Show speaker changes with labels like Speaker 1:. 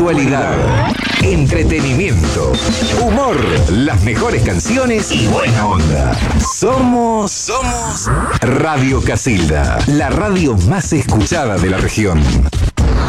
Speaker 1: Actualidad, entretenimiento, humor, las mejores canciones y buena onda. Somos Radio Casilda, la radio más escuchada de la región.